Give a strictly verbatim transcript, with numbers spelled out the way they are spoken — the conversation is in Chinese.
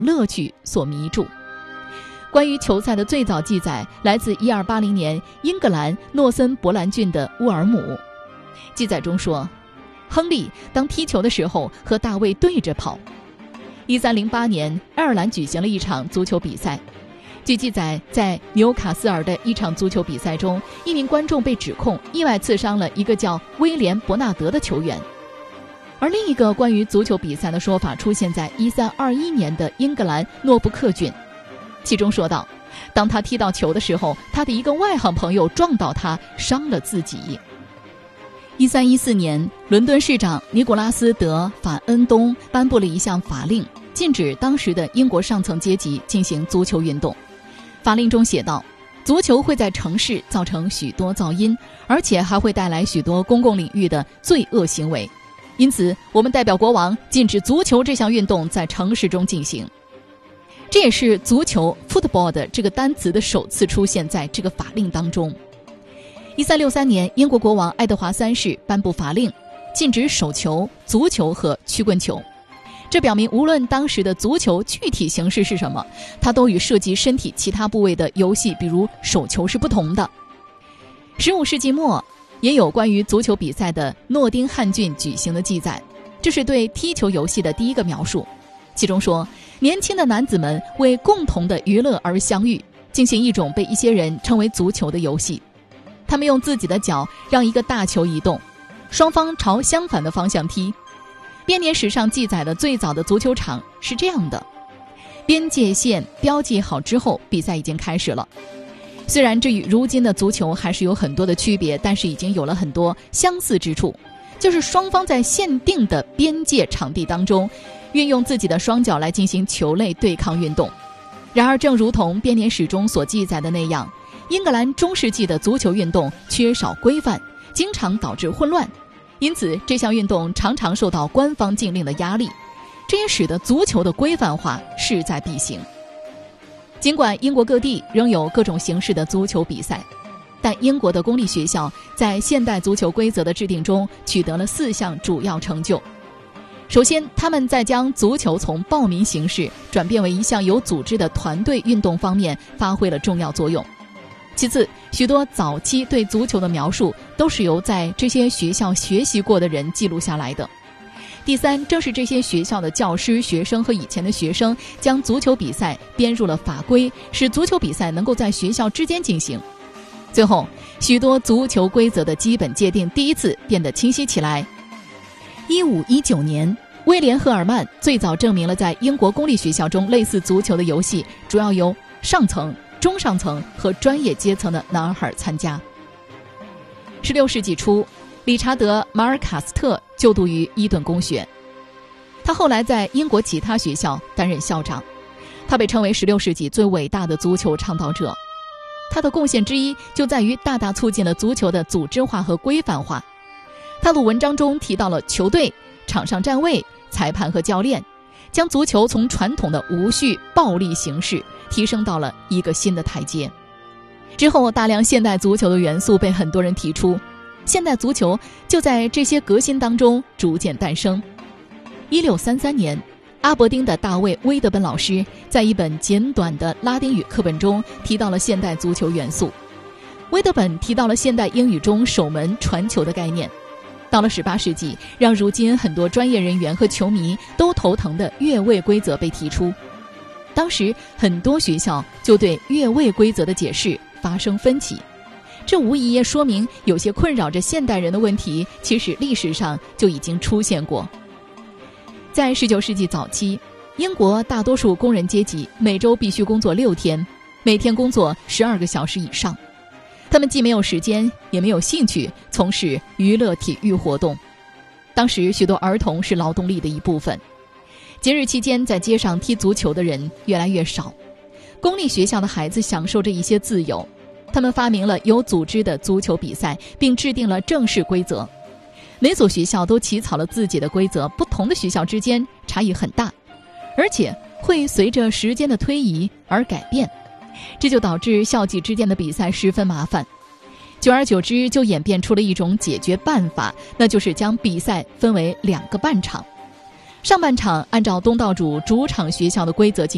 乐趣所迷住。关于球赛的最早记载来自一二八零年英格兰诺森伯兰郡的沃尔姆。记载中说，亨利当踢球的时候和大卫对着跑。一三零八年，爱尔兰举行了一场足球比赛。据记载，在纽卡斯尔的一场足球比赛中，一名观众被指控意外刺伤了一个叫威廉·伯纳德的球员。而另一个关于足球比赛的说法出现在一三二一年的英格兰诺布克郡，其中说道，当他踢到球的时候，他的一个外行朋友撞到他，伤了自己。一三一四年，伦敦市长尼古拉斯·德·法恩东颁布了一项法令，禁止当时的英国上层阶级进行足球运动。法令中写道，足球会在城市造成许多噪音，而且还会带来许多公共领域的罪恶行为，因此我们代表国王禁止足球这项运动在城市中进行。这也是足球 football 的这个单词的首次出现在这个法令当中。一三六三年，英国国王爱德华三世颁布法令，禁止手球、足球和曲棍球。这表明无论当时的足球具体形式是什么，它都与涉及身体其他部位的游戏，比如手球是不同的。十五世纪末，也有关于足球比赛的诺丁汉郡举行的记载，这是对踢球游戏的第一个描述。其中说，年轻的男子们为共同的娱乐而相遇，进行一种被一些人称为足球的游戏。他们用自己的脚让一个大球移动，双方朝相反的方向踢。编年史上记载的最早的足球场是这样的：边界线标记好之后，比赛已经开始了。虽然这与如今的足球还是有很多的区别，但是已经有了很多相似之处，就是双方在限定的边界场地当中运用自己的双脚来进行球类对抗运动。然而正如同编年史中所记载的那样，英格兰中世纪的足球运动缺少规范，经常导致混乱，因此这项运动常常受到官方禁令的压力，这也使得足球的规范化势在必行。尽管英国各地仍有各种形式的足球比赛，但英国的公立学校在现代足球规则的制定中取得了四项主要成就。首先，他们在将足球从暴民形式转变为一项有组织的团队运动方面发挥了重要作用。其次，许多早期对足球的描述都是由在这些学校学习过的人记录下来的。第三，正是这些学校的教师、学生和以前的学生将足球比赛编入了法规，使足球比赛能够在学校之间进行。最后，许多足球规则的基本界定第一次变得清晰起来。一五一九年，威廉·赫尔曼最早证明了在英国公立学校中类似足球的游戏主要由上层、中上层和专业阶层的男孩参加。十六世纪初，理查德·马尔卡斯特就读于伊顿公学，他后来在英国其他学校担任校长。他被称为十六世纪最伟大的足球倡导者。他的贡献之一就在于大大促进了足球的组织化和规范化。他的文章中提到了球队、场上站位、裁判和教练，将足球从传统的无序暴力形式提升到了一个新的台阶。之后，大量现代足球的元素被很多人提出，现代足球就在这些革新当中逐渐诞生。一六三三年，阿伯丁的大卫·威德本老师在一本简短的拉丁语课本中提到了现代足球元素。威德本提到了现代英语中守门传球的概念。到了十八世纪，让如今很多专业人员和球迷都头疼的越位规则被提出。当时很多学校就对越位规则的解释发生分歧，这无疑也说明有些困扰着现代人的问题其实历史上就已经出现过。在十九世纪早期，英国大多数工人阶级每周必须工作六天，每天工作十二个小时以上。他们既没有时间也没有兴趣从事娱乐体育活动。当时许多儿童是劳动力的一部分。节日期间在街上踢足球的人越来越少。公立学校的孩子享受着一些自由，他们发明了有组织的足球比赛，并制定了正式规则。每所学校都起草了自己的规则，不同的学校之间差异很大，而且会随着时间的推移而改变。这就导致校际之间的比赛十分麻烦。久而久之，就演变出了一种解决办法，那就是将比赛分为两个半场。上半场按照东道主主场学校的规则进行。